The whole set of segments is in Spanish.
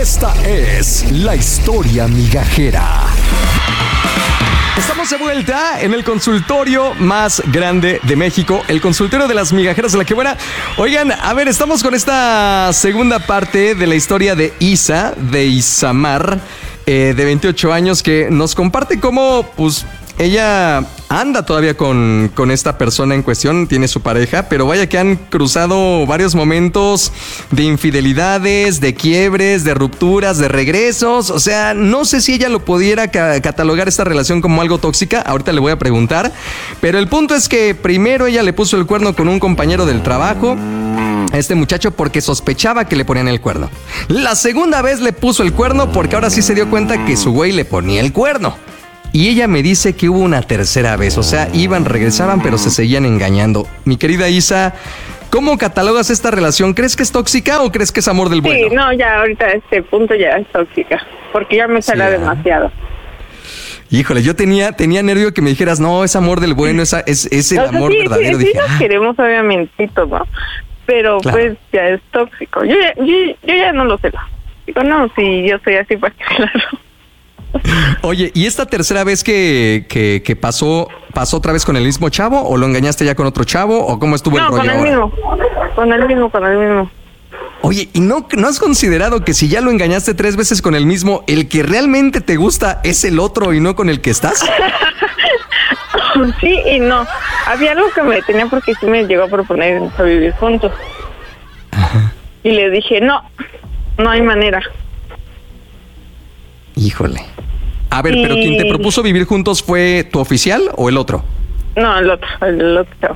Esta es la historia migajera. Estamos de vuelta en el consultorio más grande de México, el consultorio de las migajeras de La Que Buena. Oigan, a ver, estamos con esta segunda parte de la historia de Isa, de Isamar, de 28 años, que nos comparte cómo, pues, ella anda todavía con esta persona en cuestión, tiene su pareja, pero vaya que han cruzado varios momentos de infidelidades, de quiebres, de rupturas, de regresos. O sea, no sé si ella lo pudiera catalogar esta relación como algo tóxica, ahorita le voy a preguntar, pero el punto es que primero ella le puso el cuerno con un compañero del trabajo, a este muchacho, porque sospechaba que le ponían el cuerno. La segunda vez le puso el cuerno porque ahora sí se dio cuenta que su güey le ponía el cuerno. Y ella me dice que hubo una tercera vez, o sea, iban, regresaban, pero se seguían engañando. Mi querida Isa, ¿cómo catalogas esta relación? ¿Crees que es tóxica o crees que es amor del bueno? Sí, no, ya ahorita a este punto ya es tóxica, porque ya me sale demasiado. Híjole, yo tenía nervio que me dijeras, no, es amor del bueno, es el amor verdadero. Sí, dije, nos queremos obviamente y todo, pero claro, pues ya es tóxico. Yo ya no lo sé. Digo, no, si yo soy así, pues claro. Oye, ¿y esta tercera vez que pasó otra vez con el mismo chavo o lo engañaste ya con otro chavo o cómo estuvo el rollo? No, con el mismo. Oye, ¿y no has considerado que si ya lo engañaste 3 veces con el mismo, el que realmente te gusta es el otro y no con el que estás? Sí y no. Había algo que me detenía porque sí me llegó a proponer a vivir juntos. Ajá. Y le dije, no hay manera. Híjole. A ver, pero ¿quién te propuso vivir juntos fue tu oficial o el otro? No, el otro.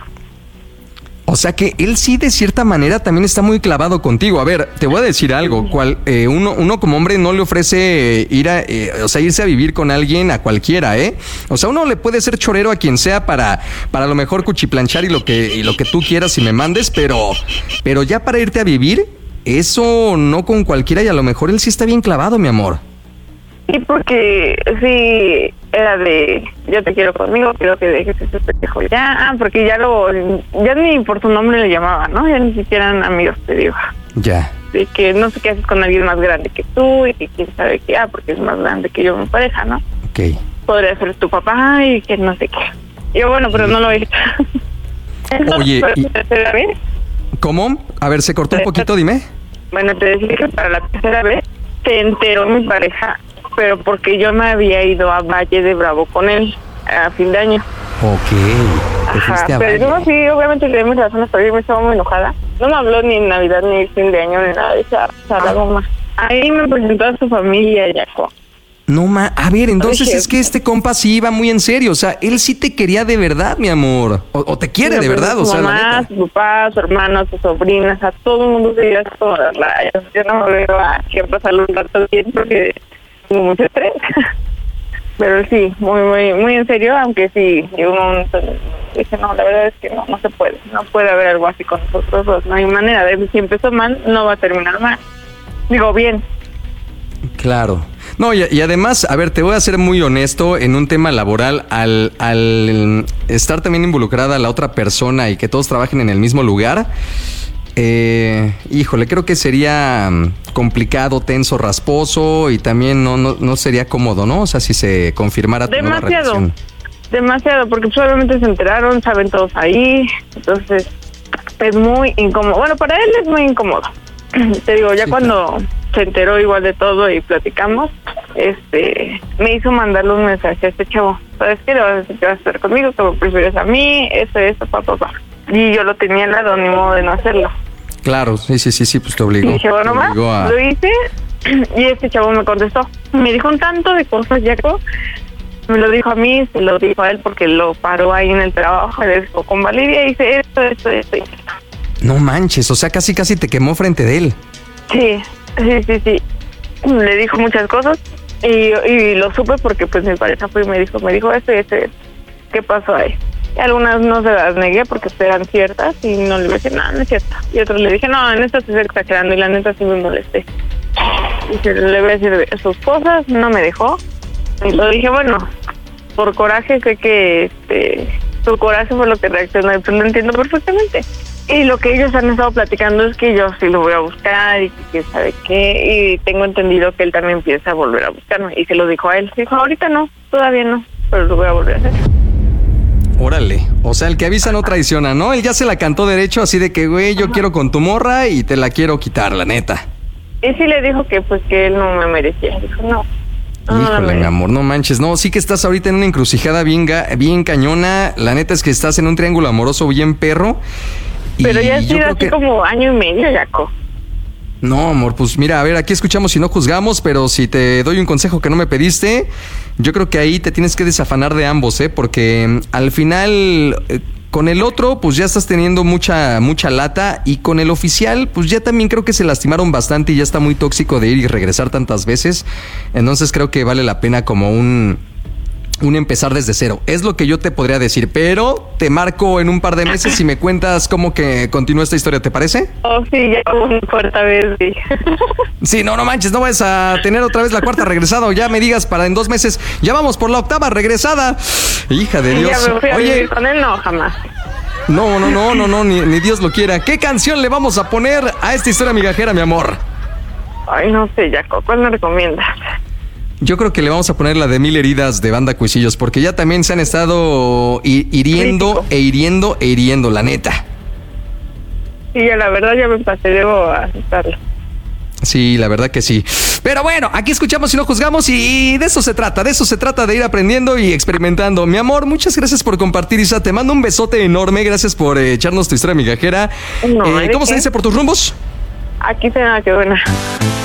O sea que él sí de cierta manera también está muy clavado contigo. A ver, te voy a decir algo. Uno como hombre no le ofrece irse a vivir con alguien a cualquiera, ¿eh? O sea, uno le puede ser chorero a quien sea para a lo mejor cuchiplanchar y lo que tú quieras y me mandes, pero ya para irte a vivir, eso no con cualquiera y a lo mejor él sí está bien clavado, mi amor. Sí, porque sí, era de, yo te quiero conmigo, quiero que dejes ese pendejo ya, porque ya ni por su nombre le llamaba, ¿no? Ya ni siquiera eran amigos, te digo. Ya. De que no sé qué haces con alguien más grande que tú y que quién sabe qué, porque es más grande que yo, mi pareja, ¿no? Ok. Podría ser tu papá y que no sé qué. Yo, bueno, pero no lo he hecho. Oye, ¿tercera vez? ¿Cómo? A ver, se cortó un poquito, dime. Bueno, te decía que para la tercera vez se enteró mi pareja, pero porque yo me había ido a Valle de Bravo con él a fin de año. Ok. Ajá, pero yo sí, obviamente tenía mis razones, pero yo me estaba muy enojada. No me habló ni en Navidad, ni en fin de año, ni nada de esa goma. Ahí me presentó a su familia, Jaco. No, a ver, entonces dije, es que este compa sí iba muy en serio, o sea, él sí te quería de verdad, mi amor, o te quiere de verdad, o sea, mamá, su papá, su hermano, sus sobrinas, a todo el mundo se iba a todas las rayas. Yo no me veo a siempre pasarlo un rato bien porque tengo mucho estrés. Pero sí, muy, muy, muy en serio, aunque sí, uno dice, no, la verdad es que no se puede. No puede haber algo así con nosotros dos. No hay manera de, si empezó mal, no va a terminar mal. Digo, bien. Claro. No, y además, a ver, te voy a ser muy honesto en un tema laboral, al estar también involucrada la otra persona y que todos trabajen en el mismo lugar, híjole, creo que sería complicado, tenso, rasposo y también no sería cómodo, ¿no? O sea, si se confirmara tu nueva relación. Demasiado, porque probablemente se enteraron, saben todos ahí, entonces es muy incómodo. Bueno, para él es muy incómodo. Te digo, ya sí, cuando claro, se enteró igual de todo y platicamos, me hizo mandarle un mensaje a este chavo. ¿Sabes qué? Le vas a decir que vas a estar conmigo, que me prefieres a mí, eso, papá. Y yo lo tenía al lado, ni modo de no hacerlo. Claro, sí, pues te obligó. Y dije, bueno, lo hice, y este chavo me contestó. Me dijo un tanto de cosas, Jaco. Me lo dijo a mí, se lo dijo a él porque lo paró ahí en el trabajo, le dijo con Valeria, y dice esto. No manches, o sea, casi te quemó frente de él. Sí. Le dijo muchas cosas y lo supe porque pues mi pareja fue y me dijo esto. ¿Qué pasó ahí? Y algunas no se las negué porque eran ciertas y no le dije, no es cierto. Y otras le dije, no, en esta se está exagerando y la neta sí me molesté. Y le voy a decir sus cosas, no me dejó. Y lo dije, bueno, por coraje sé que tu coraje fue lo que reaccionó y pues lo entiendo perfectamente. Y lo que ellos han estado platicando es que yo sí lo voy a buscar y que quién sabe qué. Y tengo entendido que él también piensa volver a buscarme. Y se lo dijo a él. Dijo, ahorita no, todavía no, pero lo voy a volver a hacer. Órale, o sea, el que avisa no traiciona, ¿no? Él ya se la cantó derecho, así de que, güey, yo quiero con tu morra y te la quiero quitar, la neta. Y sí le dijo que pues que él no me merecía. Dijo, no. Híjole, mi amor, no manches. No, sí que estás ahorita en una encrucijada bien cañona. La neta es que estás en un triángulo amoroso bien perro. Pero ya ha sido así como año y medio, Jaco. No, amor, pues mira, a ver, aquí escuchamos y no juzgamos, pero si te doy un consejo que no me pediste, yo creo que ahí te tienes que desafanar de ambos, porque al final con el otro pues ya estás teniendo mucha lata, y con el oficial pues ya también creo que se lastimaron bastante y ya está muy tóxico de ir y regresar tantas veces. Entonces creo que vale la pena como un empezar desde cero. Es lo que yo te podría decir, pero te marco en un par de meses y me cuentas cómo que continúa esta historia, ¿te parece? Oh, sí, ya como una cuarta vez, sí. Sí, no manches, no vayas a tener otra vez la cuarta regresada, o ya me digas para en 2 meses, ya vamos por la 8ª regresada. Hija de Dios. Ya me fui a vivir con él, no, jamás. No, ni Dios lo quiera. ¿Qué canción le vamos a poner a esta historia migajera, mi amor? Ay, no sé, Jaco, ¿cuál me recomiendas? Yo creo que le vamos a poner la de 1000 heridas de Banda Cuisillos, porque ya también se han estado hiriendo e hiriendo, la neta. Sí, la verdad ya me pasé, debo aceptarlo. Sí, la verdad que sí. Pero bueno, aquí escuchamos y no juzgamos, y de eso se trata, de ir aprendiendo y experimentando. Mi amor, muchas gracias por compartir, Isa. Te mando un besote enorme, gracias por echarnos tu historia migajera. No, ¿Cómo se dice por tus rumbos? Aquí se me quedó buena.